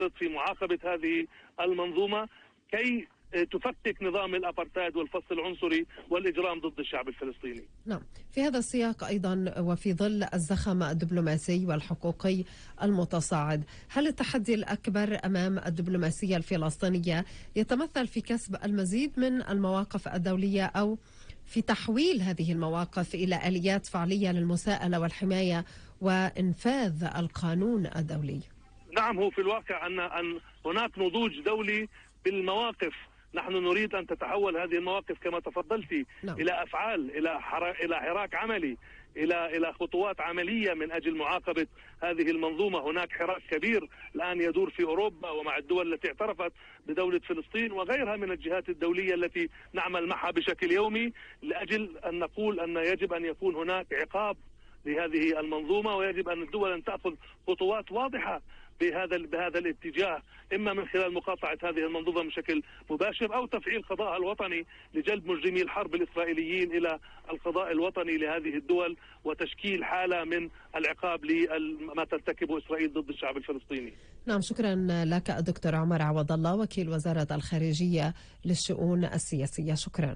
في معاقبة هذه المنظومة كي تفكك نظام الأبارتايد والفصل العنصري والإجرام ضد الشعب الفلسطيني. نعم، في هذا السياق أيضا وفي ظل الزخم الدبلوماسي والحقوقي المتصاعد، هل التحدي الأكبر أمام الدبلوماسية الفلسطينية يتمثل في كسب المزيد من المواقف الدولية أو في تحويل هذه المواقف إلى آليات فعلية للمساءلة والحماية وإنفاذ القانون الدولي؟ نعم، هو في الواقع أن هناك نضوج دولي بالمواقف. نحن نريد أن تتحول هذه المواقف كما تفضلتي إلى أفعال، إلى حراك عملي، إلى خطوات عملية من أجل معاقبة هذه المنظومة. هناك حراك كبير الآن يدور في أوروبا ومع الدول التي اعترفت بدولة فلسطين وغيرها من الجهات الدولية التي نعمل معها بشكل يومي لأجل أن نقول أن يجب أن يكون هناك عقاب لهذه المنظومة، ويجب أن الدول أن تأخذ خطوات واضحة بهذا الاتجاه، إما من خلال مقاطعة هذه المنظومة بشكل مباشر أو تفعيل قضاء الوطني لجلب مجرمي الحرب الإسرائيليين إلى القضاء الوطني لهذه الدول وتشكيل حالة من العقاب لما ترتكبه إسرائيل ضد الشعب الفلسطيني. نعم، شكرا لك الدكتور عمر عوض الله، وكيل وزارة الخارجية للشؤون السياسية. شكرا.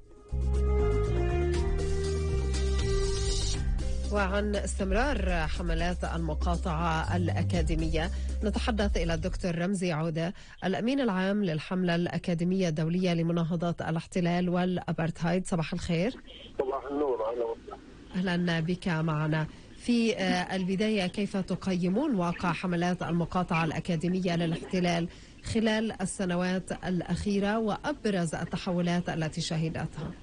وعن استمرار حملات المقاطعة الأكاديمية نتحدث إلى الدكتور رمزي عودة، الأمين العام للحملة الأكاديمية الدولية لمناهضة الاحتلال والأبارتهايد. صباح الخير. صباح النور. أهلا بك معنا. في البداية، كيف تقيمون واقع حملات المقاطعة الأكاديمية للاحتلال خلال السنوات الأخيرة وأبرز التحولات التي شهدتها؟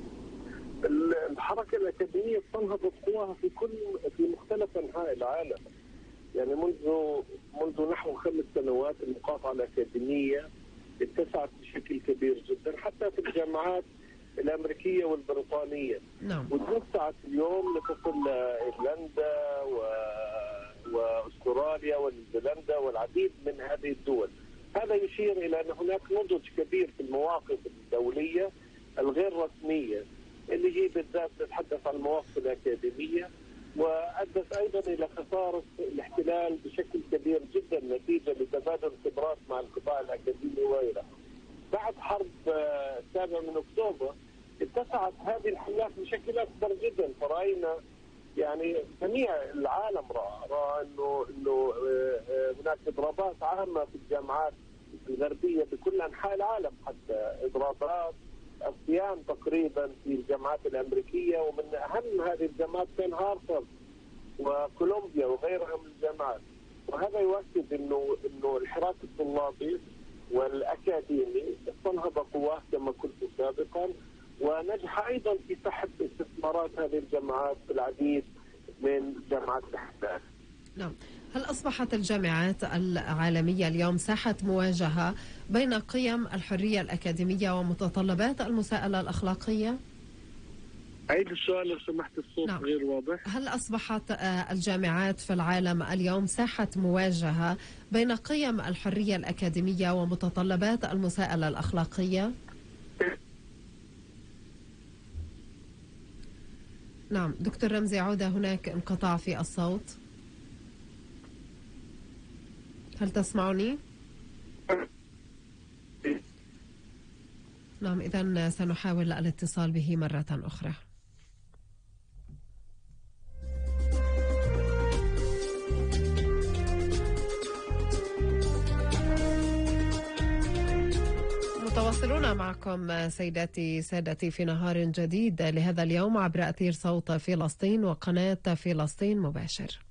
الحركة الأكاديمية تنهض قواها في مختلف أنحاء العالم. يعني منذ نحو 5 سنوات المقاطعة الأكاديمية اتسعت بشكل كبير جدا حتى في الجامعات الأمريكية والبريطانية. نعم. وتوسعت اليوم لتصل لإيرلندا وأستراليا ونيوزيلندا والعديد من هذه الدول. هذا يشير إلى أن هناك نضج كبير في المواقف الدولية الغير رسمية اللي هي بالذات تتحدث عن المواقف الأكاديمية، وأدت أيضا إلى خسارة الاحتلال بشكل كبير جدا نتيجة لتبادل خبرات مع القطاع الأكاديمي وغيره. بعد حرب 7 أكتوبر اتسعت هذه الحملات بشكل أكبر جدا، فرأينا يعني جميع العالم رأى إنه هناك إضرابات عامة في الجامعات الغربية بكل أنحاء العالم، حتى إضرابات الصيام تقريبا في الجامعات الأمريكية، ومن أهم هذه الجامعات كان هارفارد وكولومبيا وغيرها من الجامعات. وهذا يؤكد إنه الحراك الطلابي والأكاديمي استنهض قواه كما قلت سابقا، ونجح أيضا في سحب استثمارات هذه الجامعات في العديد من جامعات الاحتلال. نعم، هل أصبحت الجامعات العالمية اليوم ساحة مواجهة بين قيم الحرية الأكاديمية ومتطلبات المساءلة الأخلاقية؟ عيد السؤال لو سمحت، الصوت نعم. غير واضح. هل أصبحت الجامعات في العالم اليوم ساحة مواجهة بين قيم الحرية الأكاديمية ومتطلبات المساءلة الأخلاقية؟ نعم دكتور رمزي عودة، هناك انقطاع في الصوت، هل تسمعني؟ نعم، إذن سنحاول الاتصال به مرة أخرى. متواصلون معكم سيداتي سادتي في نهار جديد لهذا اليوم عبر أثير صوت فلسطين وقناة فلسطين مباشر.